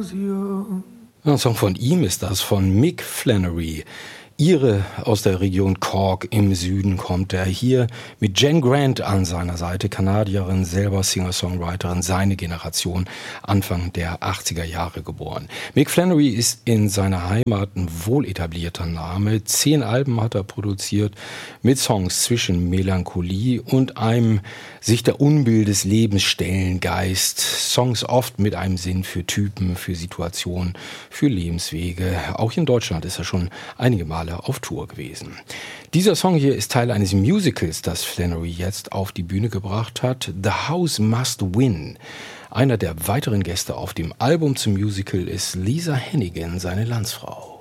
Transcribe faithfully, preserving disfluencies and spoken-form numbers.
Ein Song von ihm ist das, von Mick Flannery. Ire aus der Region Cork im Süden kommt er, hier mit Jen Grant an seiner Seite, Kanadierin, selber Singer-Songwriterin, seine Generation, Anfang der achtziger Jahre geboren. Mick Flannery ist in seiner Heimat ein wohl etablierter Name. Zehn Alben hat er produziert mit Songs zwischen Melancholie und einem sich der Unbill des Lebens stellen Geist. Songs oft mit einem Sinn für Typen, für Situationen, für Lebenswege. Auch in Deutschland ist er schon einige Male auf Tour gewesen. Dieser Song hier ist Teil eines Musicals, das Flannery jetzt auf die Bühne gebracht hat. The House Must Win. Einer der weiteren Gäste auf dem Album zum Musical ist Lisa Hannigan, seine Landsfrau.